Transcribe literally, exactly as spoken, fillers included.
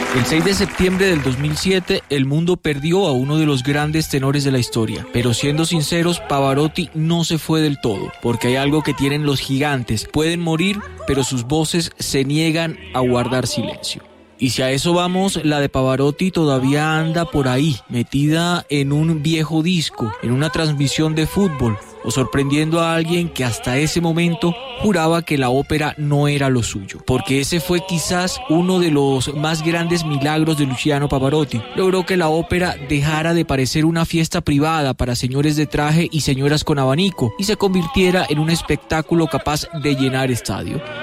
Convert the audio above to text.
El seis de septiembre del dos mil siete, el mundo perdió a uno de los grandes tenores de la historia. Pero siendo sinceros, Pavarotti no se fue del todo, porque hay algo que tienen los gigantes. Pueden morir, pero sus voces se niegan a guardar silencio. Y si a eso vamos, la de Pavarotti todavía anda por ahí, metida en un viejo disco, en una transmisión de fútbol, o sorprendiendo a alguien que hasta ese momento juraba que la ópera no era lo suyo. Porque ese fue quizás uno de los más grandes milagros de Luciano Pavarotti. Logró que la ópera dejara de parecer una fiesta privada para señores de traje y señoras con abanico y se convirtiera en un espectáculo capaz de llenar estadio.